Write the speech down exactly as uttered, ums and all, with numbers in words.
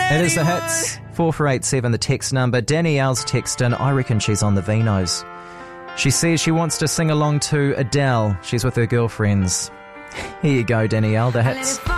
It is the hits. four four eight seven, the text number. Danielle's text in. I reckon she's on the Vinos. She says she wants to sing along to Adele. She's with her girlfriends. Here you go, Danielle, the hits.